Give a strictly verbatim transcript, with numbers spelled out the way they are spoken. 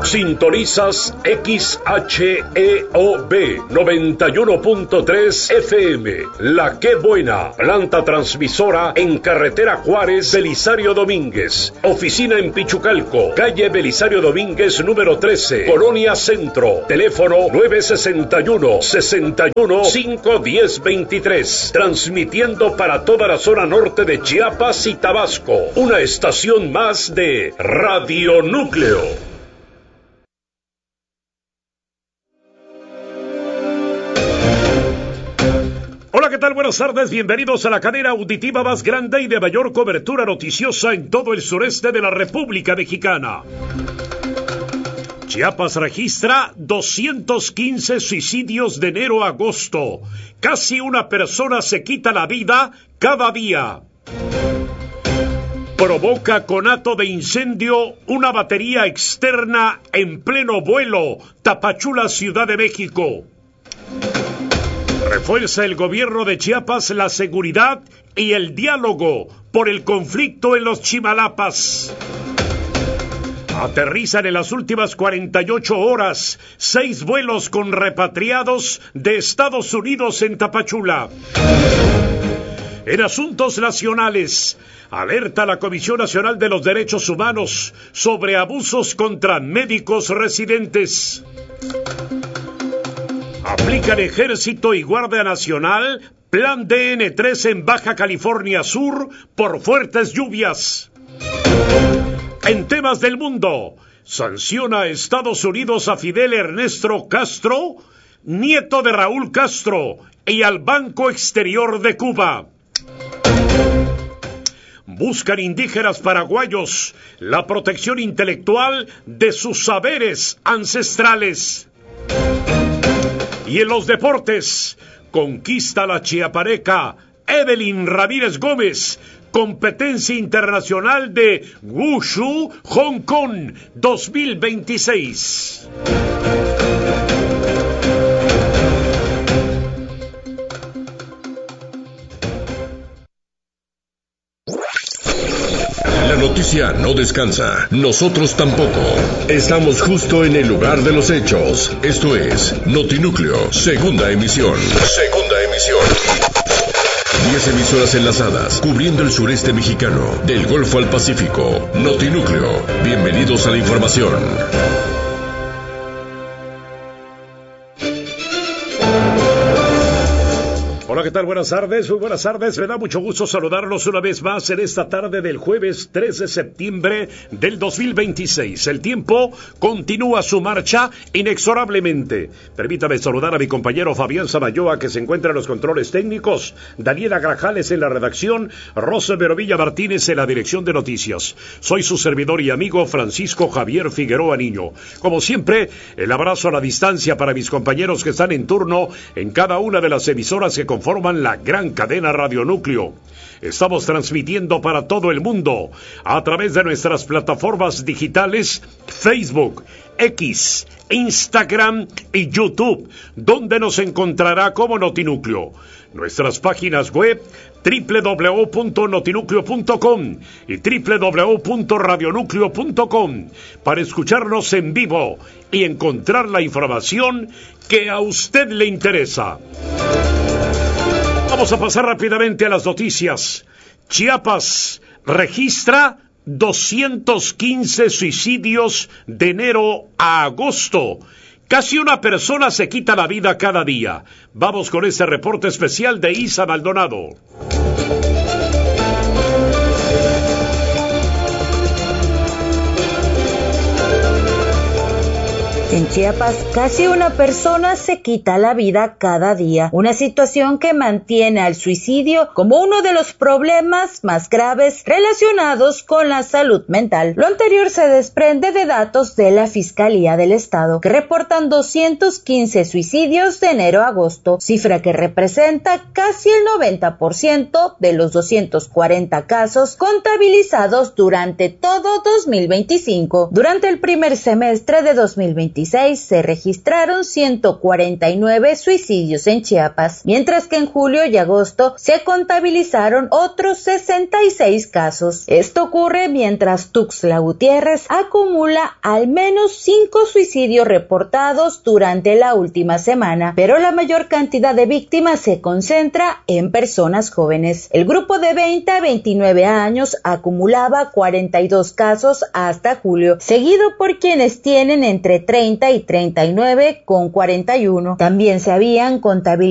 Sintonizas X H E O B noventa y uno punto tres F M. La Qué Buena, planta transmisora en carretera Juárez, Belisario Domínguez. Oficina en Pichucalco, calle Belisario Domínguez número trece, Colonia Centro. Teléfono nueve sesenta y uno, sesenta y uno, cinco diez veintitrés. Transmitiendo para toda la zona norte de Chiapas y Tabasco. Una estación más de Radio Núcleo. Hola, ¿qué tal? Buenas tardes, bienvenidos a la cadena auditiva más grande y de mayor cobertura noticiosa en todo el sureste de la República Mexicana. Chiapas registra doscientos quince suicidios de enero a agosto. Casi una persona se quita la vida cada día. Provoca conato de incendio una batería externa en pleno vuelo, Tapachula, Ciudad de México. Refuerza el gobierno de Chiapas la seguridad y el diálogo por el conflicto en los Chimalapas. Aterrizan en las últimas cuarenta y ocho horas seis vuelos con repatriados de Estados Unidos en Tapachula. En asuntos nacionales, alerta la Comisión Nacional de los Derechos Humanos sobre abusos contra médicos residentes. Aplican Ejército y Guardia Nacional Plan D N tres en Baja California Sur por fuertes lluvias. En temas del mundo, sanciona a Estados Unidos a Fidel Ernesto Castro, nieto de Raúl Castro, y al Banco Exterior de Cuba. Buscan indígenas paraguayos la protección intelectual de sus saberes ancestrales. Y en los deportes, conquista la chiapaneca Evelyn Ramírez Gómez, competencia internacional de Wushu Hong Kong dos mil veintiséis. La noticia no descansa, nosotros tampoco. Estamos justo en el lugar de los hechos. Esto es Notinúcleo, segunda emisión. Segunda emisión. Diez emisoras enlazadas, cubriendo el sureste mexicano, del Golfo al Pacífico. Notinúcleo, bienvenidos a la información. Hola, ¿qué tal? Buenas tardes, muy buenas tardes. Me da mucho gusto saludarlos una vez más en esta tarde del jueves tres de septiembre del dos mil veintiséis. El tiempo continúa su marcha inexorablemente. Permítame saludar a mi compañero Fabián Samayoa, que se encuentra en los controles técnicos, Daniela Grajales en la redacción, Rosa Verovilla Martínez en la dirección de noticias. Soy su servidor y amigo Francisco Javier Figueroa Niño. Como siempre, el abrazo a la distancia para mis compañeros que están en turno en cada una de las emisoras que conforman la gran cadena Radio Núcleo. Estamos transmitiendo para todo el mundo a través de nuestras plataformas digitales Facebook, X, Instagram y YouTube, donde nos encontrará como Notinúcleo. Nuestras páginas web doble u doble u doble u punto notinúcleo punto com y doble u doble u doble u punto radionúcleo punto com para escucharnos en vivo y encontrar la información que a usted le interesa. Vamos a pasar rápidamente a las noticias. Chiapas registra doscientos quince suicidios de enero a agosto. Casi una persona se quita la vida cada día. Vamos con este reporte especial de Isa Maldonado. En Chiapas, casi una persona se quita la vida cada día, una situación que mantiene al suicidio como uno de los problemas más graves relacionados con la salud mental. Lo anterior se desprende de datos de la Fiscalía del Estado, que reportan doscientos quince suicidios de enero a agosto, cifra que representa casi el noventa por ciento de los doscientos cuarenta casos contabilizados durante todo dos mil veinticinco. Durante el primer semestre de dos mil veinticinco, veintiséis se registraron ciento cuarenta y nueve suicidios en Chiapas, mientras que en julio y agosto se contabilizaron otros sesenta y seis casos. Esto ocurre mientras Tuxtla Gutiérrez acumula al menos cinco suicidios reportados durante la última semana, pero la mayor cantidad de víctimas se concentra en personas jóvenes. El grupo de veinte a veintinueve años acumulaba cuarenta y dos casos hasta julio, seguido por quienes tienen entre treinta y treinta y nueve con cuarenta y uno. También se habían contabilizado